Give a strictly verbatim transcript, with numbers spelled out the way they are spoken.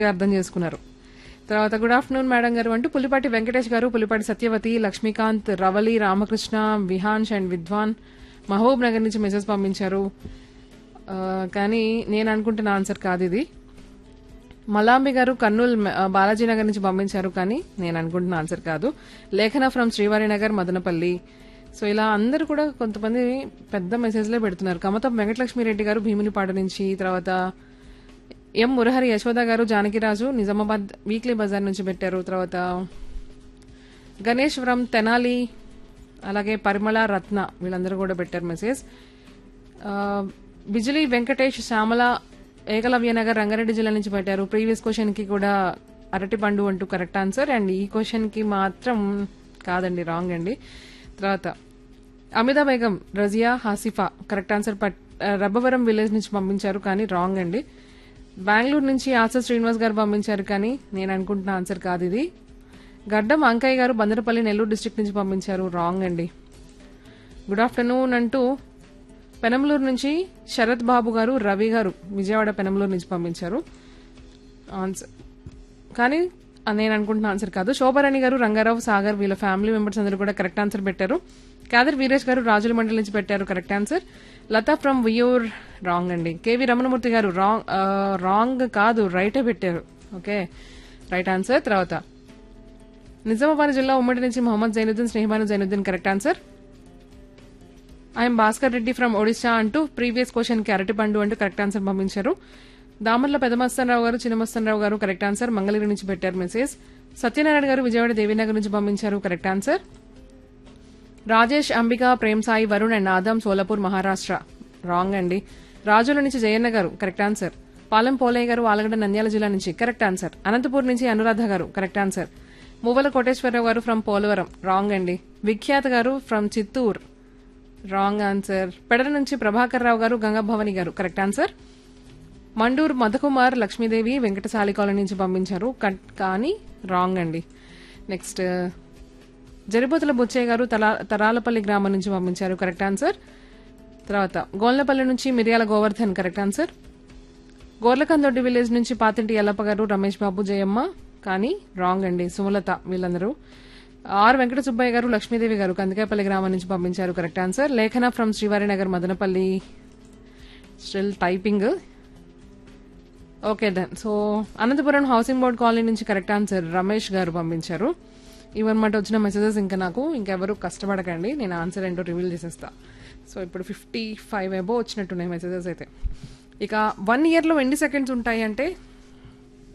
అర్థం చేసుకున్నారు. తర్వాత గుడ్ ఆఫ్టర్నూన్ మేడం గారు అంటూ పులిపాటి వెంకటేష్ గారు, పులిపాటి సత్యవతి, లక్ష్మీకాంత్, రవలి, రామకృష్ణ, విహాన్స్ అండ్ విద్వాన్ మహబూబ్ నగర్ నుంచి మెసేజ్ పంపించారు. ఆ, కానీ నేను అనుకుంటున్న ఆన్సర్ కాదు ఇది. మలాంబి గారు కర్నూలు బాలాజీ నగర్ నుంచి పంపించారు, కానీ నేను అనుకుంటున్న ఆన్సర్ కాదు. లేఖన ఫ్రమ్ శ్రీవారి నగర్ మదనపల్లి. సో ఇలా అందరూ కూడా కొంతమంది పెద్ద మెసేజ్లే పెడుతున్నారు. కమతం వెంకటలక్ష్మిరెడ్డి గారు భీమునిపాడు నుంచి, తర్వాత ఎం మురహరి యశోద గారు జానకిరాజు నిజామాబాద్ వీక్లీ బజార్ నుంచి పెట్టారు. తర్వాత గణేష్ ఫ్రమ్ తెనాలి, అలాగే పరిమళ రత్న వీళ్ళందరూ కూడా పెట్టారు మెసేజ్. బిజిలీ వెంకటేష్ శ్యామల ఏకలవ్య నగర్ రంగారెడ్డి జిల్లా నుంచి పెట్టారు. ప్రీవియస్ క్వశ్చన్ కి కూడా అరటి పండు అంటూ కరెక్ట్ ఆన్సర్, అండ్ ఈ క్వశ్చన్ కి మాత్రం కాదండి, రాంగ్ అండి. తర్వాత Amita Begum, Razia, Hasifa correct answer. Rabbavaram village నుంచి పంపించారు, కానీ రాంగ్ అండి. బెంగళూరు నుంచి ఆశా శ్రీనివాస్ గారు పంపించారు, కానీ నేను అనుకుంటున్న ఆన్సర్ కాదు ఇది. గడ్డం అంకయ్య గారు బందరపల్లి నెల్లూరు డిస్ట్రిక్ట్ నుంచి పంపించారు, రాంగ్ అండి. గుడ్ ఆఫ్టర్నూన్ అంటూ పెనంలూరు నుంచి శరత్ బాబు గారు, రవి గారు విజయవాడ పెనంలూరు నుంచి పంపించారు ఆన్సర్, కానీ నేను అనుకుంటున్న ఆన్సర్ కాదు. శోభారాణి గారు, రంగారావు, సాగర్ వీళ్ళ ఫ్యామిలీ మెంబర్స్ అందరూ కూడా కరెక్ట్ ఆన్సర్ పెట్టారు. కాదర్ వీరేష్ గారు రాజుల మండలి నుంచి పెట్టారు correct answer. Lata from వియూర్ wrong అండి. కేవీ రమణమూర్తి గారు రాంగ్ రాంగ్ కాదు, రైటే పెట్టారు. Okay, right answer. తర్వాత నిజామాబాద్ జిల్లా ఉమ్మడి నుంచి Mohammed Zainuddin, Sneha Banu Zainuddin correct answer. I'm Bhaskar Reddy from Odisha అంటూ ప్రీవియస్ క్వశ్చన్ కి అరటి పండు అంటూ కరెక్ట్ ఆన్సర్ పంపించారు. దామర్ల పెదమస్తనరావు గారు, చిన్నమస్తనరావు గారు కరెక్ట్ ఆన్సర్, మంగళగిరి నుంచి పెట్టారు మెసేజ్. సత్యనారాయణ గారు విజయవాడ దేవీనగర్ నుంచి పంపించారు correct answer. Rajesh, Ambika, Prem Sai, Varun and Adam Solapur Maharashtra wrong అండి. రాజుల నుంచి జయన్న గారు కరెక్ట్ ఆన్సర్. పాలెం పోలయ్య గారు ఆలగడ్డ నంద్యాల జిల్లా నుంచి కరెక్ట్ ఆన్సర్. అనంతపూర్ నుంచి అనురాధ గారు కరెక్ట్ ఆన్సర్. మువ్వల కోటేశ్వరరావు గారు ఫ్రమ్ పోలవరం రాంగ్ అండి. విఖ్యాత్ గారు ఫ్రమ్ చిత్తూర్ రాంగ్ ఆన్సర్. పెడల నుంచి ప్రభాకర్ రావు గారు, గంగాభవాని గారు correct answer. Mandur Madhukumar, Lakshmidevi Venkatasali colony నుంచి పంపించారు, కానీ రాంగ్ అండి. నెక్స్ట్ జరిపోతుల బుచ్చయ్య గారు తరాలపల్లి గ్రామం నుంచి పంపించారు కరెక్ట్ ఆన్సర్. తర్వాత గోల్నపల్లి నుంచి మిర్యాల Govardhan correct answer. Gorlakandoddi village నుంచి పాతింటి ఎల్లప్ప గారు, రమేష్ బాబు, జయమ్మ, కానీ రాంగ్ అండి. సుమలత వీళ్ళందరూ. ఆర్ వెంకట సుబ్బయ్య గారు, లక్ష్మీదేవి గారు కందికాయపల్లి గ్రామం నుంచి పంపించారు కరెక్ట్ ఆన్సర్. లేఖన ఫ్రమ్ శ్రీవారి Nagar Madanapalle still typing. Okay then. So Anantapuram housing board colony నుంచి కరెక్ట్ ఆన్సర్ రమేష్ గారు పంపించారు. ఇవన్నమాట వచ్చిన మెసేజెస్. ఇంకా నాకు ఇంకెవరు కష్టపడకండి, నేను ఆన్సర్ ఏంటో రివీల్ చేసేస్తా. సో ఇప్పుడు ఫిఫ్టీ ఫైవ్ ఎబో వచ్చినట్టున్నాయి మెసేజెస్ అయితే. ఇక వన్ ఇయర్ లో ఎన్ని సెకండ్స్ ఉంటాయి అంటే